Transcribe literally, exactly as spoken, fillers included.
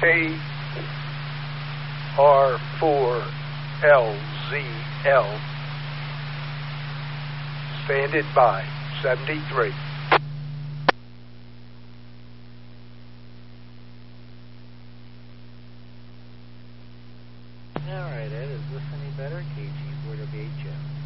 K R four L Z L. Standing by, seventy-three. All right, Ed, is this any better? K G four W H M.